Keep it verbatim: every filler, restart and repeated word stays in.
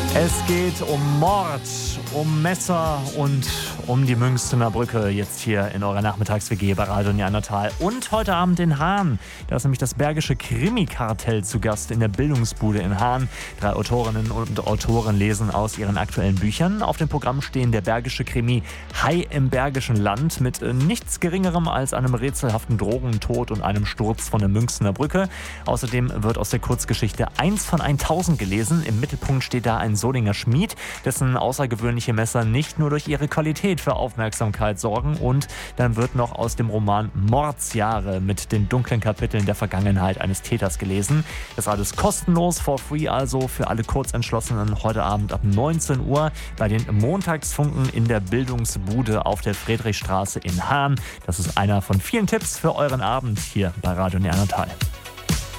Es geht um Mord, um Messer und um die Münchner Brücke jetzt hier in eurer Nachmittags-W G bei Radio Neandertal. Und heute Abend in Hahn. Da ist nämlich das Bergische Krimi-Kartell zu Gast in der Bildungsbude in Hahn. Drei Autorinnen und Autoren lesen aus ihren aktuellen Büchern. Auf dem Programm stehen der bergische Krimi Hai im Bergischen Land mit nichts Geringerem als einem rätselhaften Drogentod und einem Sturz von der Münchner Brücke. Außerdem wird aus der Kurzgeschichte Eins von eintausend gelesen. Im Mittelpunkt steht da ein Solinger Schmied, dessen außergewöhnliche Messer nicht nur durch ihre Qualität für Aufmerksamkeit sorgen. Und dann wird noch aus dem Roman Mordsjahre mit den dunklen Kapiteln der Vergangenheit eines Täters gelesen. Das alles kostenlos, for free also für alle Kurzentschlossenen heute Abend ab neunzehn Uhr bei den Montagsfunken in der Bildungsbude auf der Friedrichstraße in Hahn. Das ist einer von vielen Tipps für euren Abend hier bei Radio Neandertal.